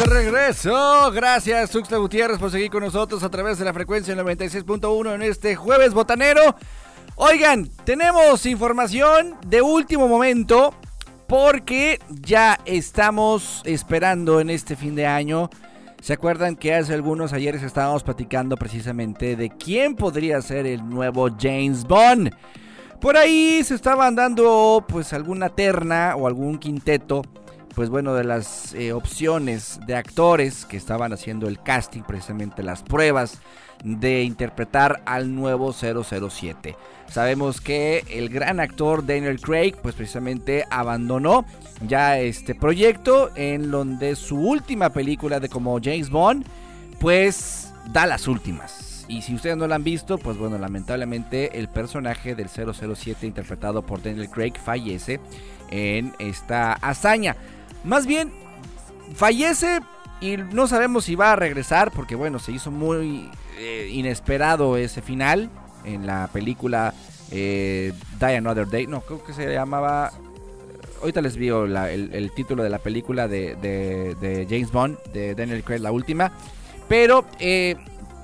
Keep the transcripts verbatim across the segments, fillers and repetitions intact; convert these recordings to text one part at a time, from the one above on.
de regreso. Gracias, Tuxtla Gutiérrez, por seguir con nosotros a través de la frecuencia noventa y seis punto uno en este jueves botanero. Oigan, tenemos información de último momento porque ya estamos esperando en este fin de año. ¿Se acuerdan que hace algunos ayeres estábamos platicando precisamente de quién podría ser el nuevo James Bond? Por ahí se estaban dando pues alguna terna o algún quinteto, pues bueno, de las eh, opciones de actores que estaban haciendo el casting, precisamente las pruebas de interpretar al nuevo cero cero siete. Sabemos que el gran actor Daniel Craig pues precisamente abandonó ya este proyecto, en donde su última película de como James Bond pues da las últimas. Y si ustedes no la han visto, pues bueno, lamentablemente el personaje del cero cero siete interpretado por Daniel Craig fallece en esta hazaña. Más bien, fallece y no sabemos si va a regresar porque bueno, se hizo muy eh, inesperado ese final en la película eh, Die Another Day. No, creo que se llamaba... Ahorita les digo la, el, el título de la película de, de, de James Bond, de Daniel Craig, la última. Pero eh,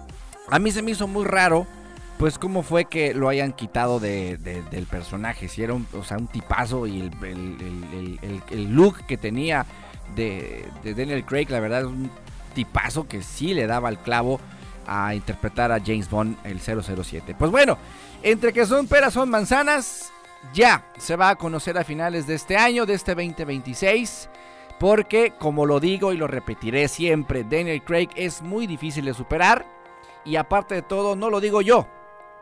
a mí se me hizo muy raro pues cómo fue que lo hayan quitado de, de, del personaje. Si era un, o sea, un tipazo y el, el, el, el, el look que tenía de, de Daniel Craig, la verdad es un tipazo que sí le daba el clavo a interpretar a James Bond, el cero cero siete. Pues bueno, entre que son peras son manzanas, ya se va a conocer a finales de este año, de este veinte veintiséis. Porque, como lo digo y lo repetiré siempre, Daniel Craig es muy difícil de superar. Y aparte de todo, no lo digo yo.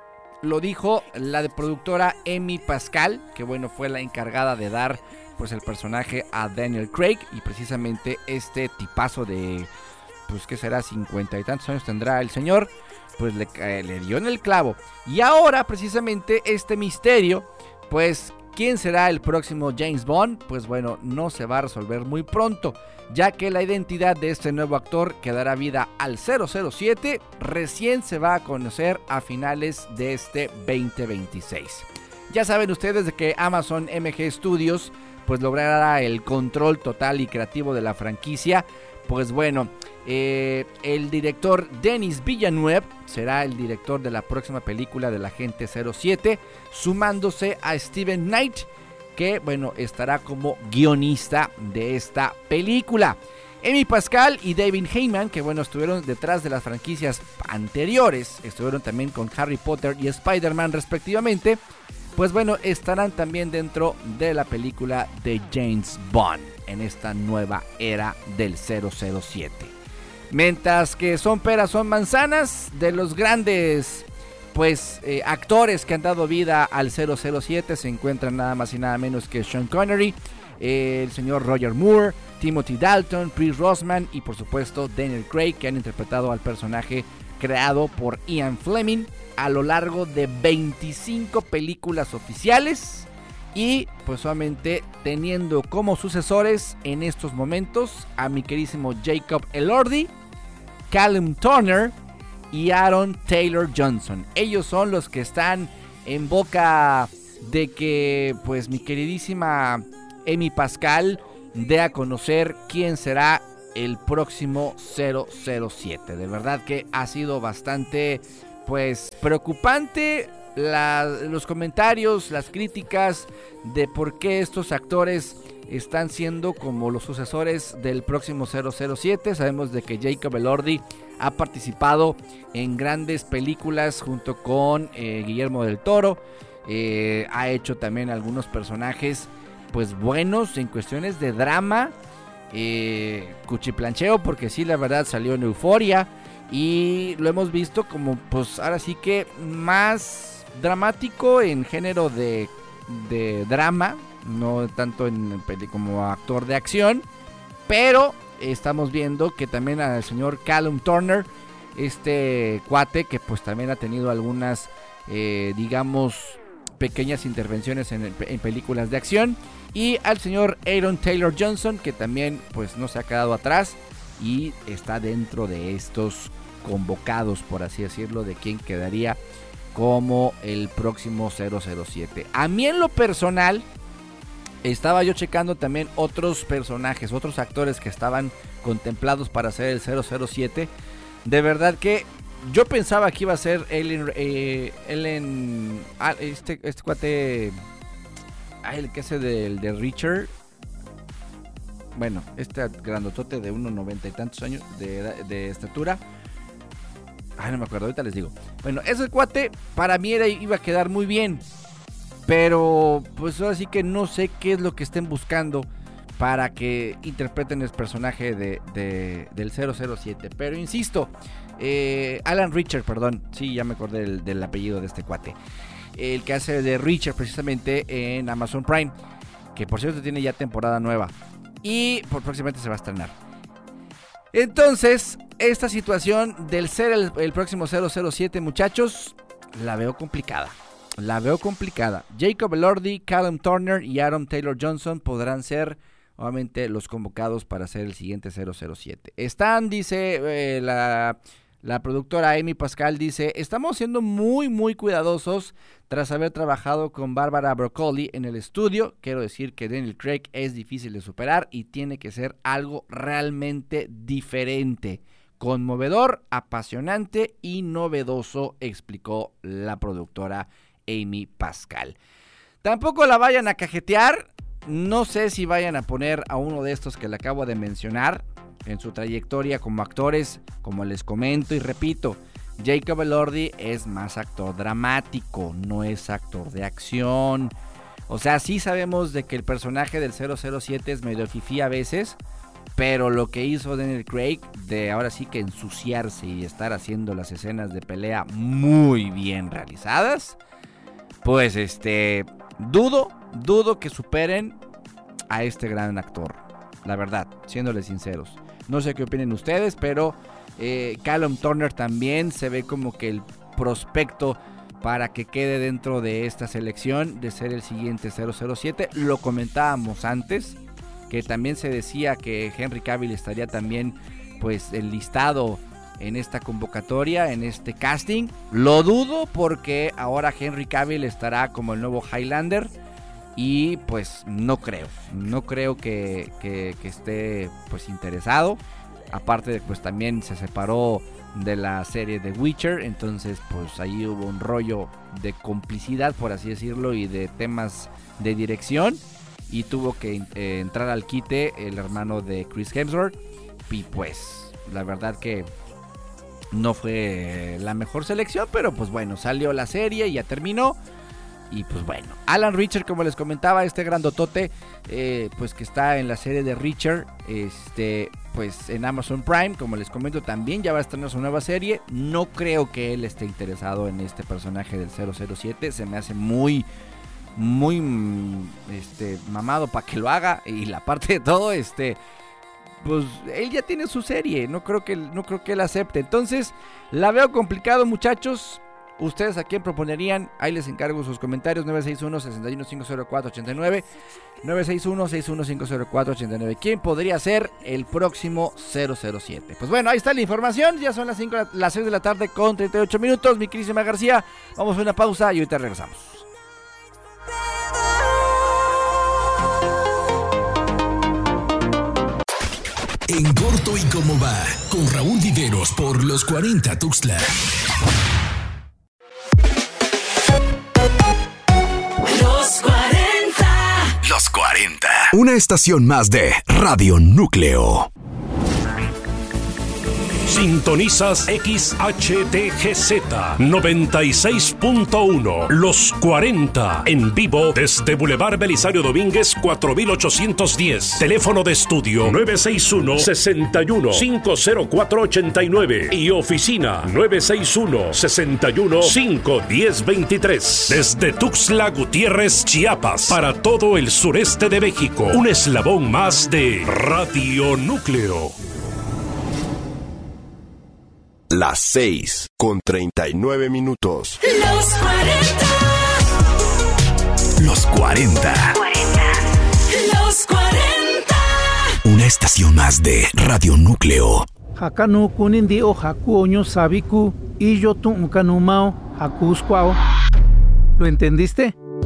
Lo dijo la de productora Amy Pascal, que bueno, fue la encargada de dar pues el personaje a Daniel Craig. Y precisamente este tipazo de, pues que será cincuenta y tantos años tendrá el señor, pues le, eh, le dio en el clavo. Y ahora precisamente este misterio, pues ¿quién será el próximo James Bond? Pues bueno, no se va a resolver muy pronto, ya que la identidad de este nuevo actor que dará vida al cero cero siete recién se va a conocer a finales de este veinte veintiséis. Ya saben ustedes de que Amazon M G Studios pues logrará el control total y creativo de la franquicia. Pues bueno, eh, el director Denis Villeneuve será el director de la próxima película del Agente cero siete, sumándose a Steven Knight, que bueno, estará como guionista de esta película. Amy Pascal y David Heyman, que bueno, estuvieron detrás de las franquicias anteriores, estuvieron también con Harry Potter y Spider-Man respectivamente, pues bueno, estarán también dentro de la película de James Bond en esta nueva era del cero cero siete. Mientras que son peras, son manzanas, de los grandes pues eh, actores que han dado vida al cero cero siete se encuentran nada más y nada menos que Sean Connery, eh, el señor Roger Moore, Timothy Dalton, Pierce Brosnan y por supuesto Daniel Craig, que han interpretado al personaje creado por Ian Fleming a lo largo de veinticinco películas oficiales. Y pues solamente teniendo como sucesores en estos momentos a mi querísimo Jacob Elordi, Callum Turner y Aaron Taylor Johnson. Ellos son los que están en boca de que pues mi queridísima Amy Pascal dé a conocer quién será el próximo cero cero siete. De verdad que ha sido bastante pues preocupante la, los comentarios, las críticas de por qué estos actores están siendo como los sucesores del próximo cero cero siete. Sabemos de que Jacob Elordi ha participado en grandes películas junto con eh, Guillermo del Toro. Eh, ha hecho también algunos personajes pues buenos en cuestiones de drama, eh, cuchiplancheo, porque sí, la verdad salió en Euforia y lo hemos visto como pues ahora sí que más dramático en género de, de drama, no tanto en como actor de acción, pero estamos viendo que también al señor Callum Turner, este cuate que pues también ha tenido algunas eh, digamos pequeñas intervenciones en, en películas de acción, y al señor Aaron Taylor Johnson, que también pues no se ha quedado atrás y está dentro de estos convocados, por así decirlo, de quién quedaría como el próximo cero cero siete. A mí en lo personal estaba yo checando también otros personajes, otros actores que estaban contemplados para hacer el cero cero siete. De verdad que yo pensaba que iba a ser Ellen, eh, Ellen ah, este, este cuate, ah, el que hace del de Richard. Bueno, este grandotote de uno noventa y tantos años de, de estatura. Ay, no me acuerdo, ahorita les digo. Bueno, ese cuate para mí era, iba a quedar muy bien. Pero pues ahora sí que no sé qué es lo que estén buscando para que interpreten el personaje de, de, del cero cero siete. Pero insisto, eh, Alan Richard, perdón. Sí, ya me acordé del, del apellido de este cuate. El que hace de Richard precisamente en Amazon Prime. Que por cierto tiene ya temporada nueva. Y por próximamente se va a estrenar. Entonces, esta situación del ser el, el próximo cero cero siete, muchachos, la veo complicada. La veo complicada. Jacob Elordi, Callum Turner y Aaron Taylor Johnson podrán ser, obviamente, los convocados para ser el siguiente cero cero siete. Están, dice eh, la, la productora Amy Pascal, dice, estamos siendo muy, muy cuidadosos tras haber trabajado con Barbara Broccoli en el estudio. Quiero decir que Daniel Craig es difícil de superar y tiene que ser algo realmente diferente, conmovedor, apasionante y novedoso, explicó la productora Amy Pascal. Tampoco la vayan a cajetear. No sé si vayan a poner a uno de estos que le acabo de mencionar en su trayectoria como actores. Como les comento y repito, Jacob Elordi es más actor dramático, no es actor de acción. O sea, sí sabemos de que el personaje del cero cero siete es medio fifí a veces, pero lo que hizo Daniel Craig de ahora sí que ensuciarse y estar haciendo las escenas de pelea muy bien realizadas, pues este, dudo, dudo que superen a este gran actor, la verdad, siéndoles sinceros. No sé qué opinen ustedes, pero eh, Callum Turner también se ve como que el prospecto para que quede dentro de esta selección de ser el siguiente cero cero siete. Lo comentábamos antes, que también se decía que Henry Cavill estaría también pues enlistado en esta convocatoria, en este casting. Lo dudo porque ahora Henry Cavill estará como el nuevo Highlander y pues no creo, no creo que, que, que esté pues interesado. Aparte de pues también se separó de la serie de Witcher, entonces pues ahí hubo un rollo de complicidad, por así decirlo, y de temas de dirección, y tuvo que eh, entrar al quite el hermano de Chris Hemsworth, y pues la verdad que no fue la mejor selección, pero pues bueno, salió la serie y ya terminó. Y pues bueno, Alan Richard, como les comentaba, este grandotote, eh, pues que está en la serie de Richard, este, pues en Amazon Prime, como les comento, también ya va a estrenar su nueva serie. No creo que él esté interesado en este personaje del cero cero siete, se me hace muy, muy, este, mamado para que lo haga. Y la parte de todo, este, pues él ya tiene su serie, no creo que, no creo que él acepte. Entonces, la veo complicado, muchachos. ¿Ustedes a quién proponerían? Ahí les encargo sus comentarios. Nueve seis uno, seis uno cinco cero cuatro, ocho nueve nueve seis uno, seis uno cinco cero cuatro, ocho nueve. ¿Quién podría ser el próximo cero cero siete? Pues bueno, ahí está la información. Ya son las cinco, las seis de la tarde con treinta y ocho minutos. Mi querísima García, vamos a una pausa y ahorita regresamos. En corto y cómo va, con Raúl Viveros por los cuarenta Tuxtla. Los cuarenta. Los cuarenta. Una estación más de Radio Núcleo. Sintonizas X H D G Z noventa y seis punto uno. Los cuarenta. En vivo desde Boulevard Belisario Domínguez cuatro mil ochocientos diez. Teléfono de estudio nueve seis uno, seis uno, cinco cero cuatro, ocho nueve. Y oficina nueve seis uno, seis uno, cinco uno cero, dos tres. Desde Tuxtla Gutiérrez, Chiapas, para todo el sureste de México. Un eslabón más de Radio Núcleo. Las seis con treinta y nueve minutos. Los cuarenta. Los cuarenta. Los cuarenta. Una estación más de Radio Núcleo. Hakanu kunindi o haku oño sabiku y yo tu ukanumao hakuskwao. ¿Lo entendiste?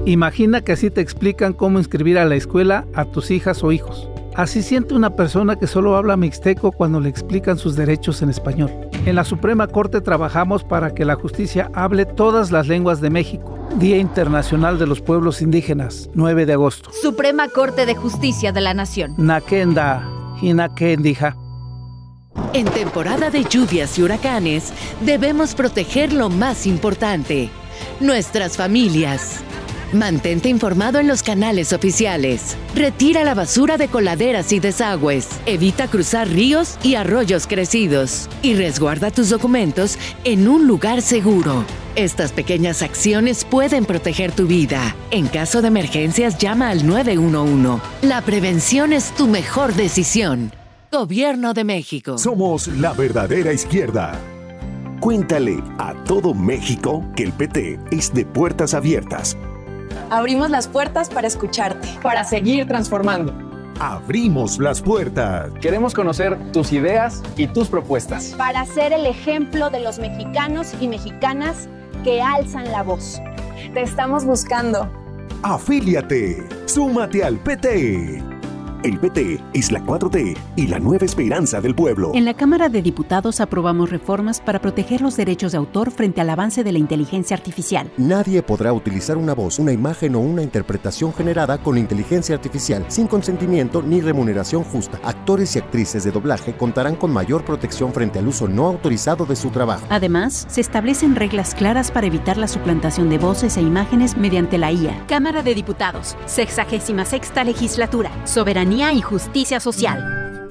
Imagina que así te explican cómo inscribir a la escuela a tus hijas o hijos. Así siente una persona que solo habla mixteco cuando le explican sus derechos en español. En la Suprema Corte trabajamos para que la justicia hable todas las lenguas de México. Día Internacional de los Pueblos Indígenas, nueve de agosto. Suprema Corte de Justicia de la Nación. Nakenda, Hinakendija. En temporada de lluvias y huracanes, debemos proteger lo más importante, nuestras familias. Mantente informado en los canales oficiales. Retira la basura de coladeras y desagües. Evita cruzar ríos y arroyos crecidos. Y resguarda tus documentos en un lugar seguro. Estas pequeñas acciones pueden proteger tu vida. En caso de emergencias, llama al nueve uno uno. La prevención es tu mejor decisión. Gobierno de México. Somos la verdadera izquierda. Cuéntale a todo México que el P T es de puertas abiertas. Abrimos las puertas para escucharte. Para seguir transformando. Abrimos las puertas. Queremos conocer tus ideas y tus propuestas. Para ser el ejemplo de los mexicanos y mexicanas que alzan la voz. Te estamos buscando. Afíliate. Súmate al P T. El P T es la cuatro T y la nueva esperanza del pueblo. En la Cámara de Diputados aprobamos reformas para proteger los derechos de autor frente al avance de la inteligencia artificial. Nadie podrá utilizar una voz, una imagen o una interpretación generada con inteligencia artificial sin consentimiento ni remuneración justa. Actores y actrices de doblaje contarán con mayor protección frente al uso no autorizado de su trabajo. Además, se establecen reglas claras para evitar la suplantación de voces e imágenes mediante la I A. Cámara de Diputados, sexagésima sexta legislatura. Soberanía y justicia social.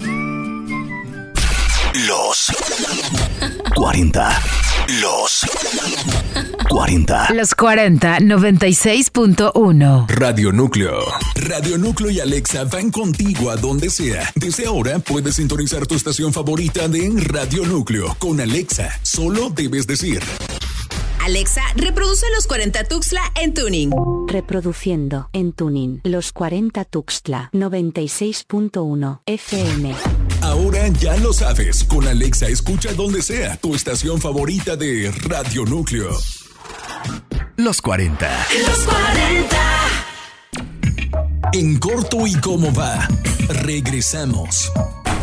Los cuarenta. Los cuarenta. Los cuarenta, noventa y seis punto uno. Radio Núcleo. Radio Núcleo y Alexa van contigo a donde sea. Desde ahora puedes sintonizar tu estación favorita de Radio Núcleo. Con Alexa, solo debes decir: Alexa, reproduce Los cuarenta Tuxtla en Tuning. Reproduciendo en Tuning Los cuarenta Tuxtla noventa y seis punto uno F M. Ahora ya lo sabes, con Alexa escucha donde sea tu estación favorita de Radio Núcleo. Los cuarenta. Los cuarenta. En corto y cómo va, regresamos.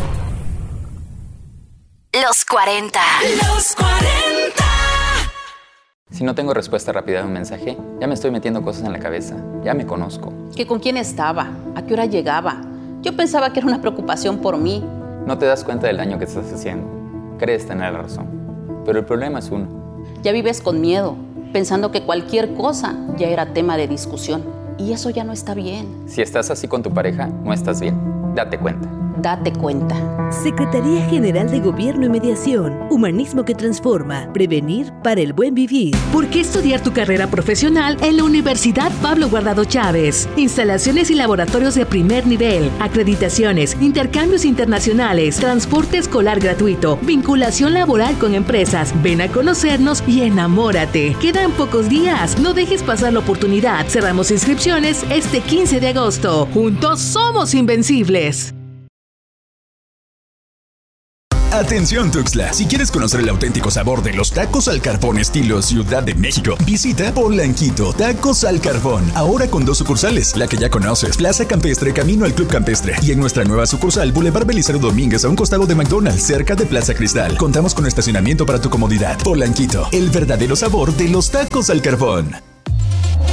Los cuarenta. Los cuarenta. Si no tengo respuesta rápida a un mensaje, ya me estoy metiendo cosas en la cabeza. Ya me conozco. ¿Que con quién estaba? ¿A qué hora llegaba? Yo pensaba que era una preocupación por mí. No te das cuenta del daño que estás haciendo. Crees tener la razón. Pero el problema es uno. Ya vives con miedo, pensando que cualquier cosa ya era tema de discusión. Y eso ya no está bien. Si estás así con tu pareja, no estás bien. Date cuenta. Date cuenta. Secretaría General de Gobierno y Mediación. Humanismo que transforma. Prevenir para el buen vivir. ¿Por qué estudiar tu carrera profesional en la Universidad Pablo Guardado Chávez? Instalaciones y laboratorios de primer nivel, acreditaciones, intercambios internacionales, transporte escolar gratuito, vinculación laboral con empresas. Ven a conocernos y enamórate. Quedan pocos días. No dejes pasar la oportunidad. Cerramos inscripciones este quince de agosto. Juntos somos invencibles. Atención Tuxtla, si quieres conocer el auténtico sabor de los tacos al carbón estilo Ciudad de México, visita Polanquito Tacos al Carbón, ahora con dos sucursales, la que ya conoces, Plaza Campestre, camino al Club Campestre, y en nuestra nueva sucursal, Boulevard Belisario Domínguez, a un costado de McDonald's, cerca de Plaza Cristal. Contamos con estacionamiento para tu comodidad. Polanquito, el verdadero sabor de los tacos al carbón.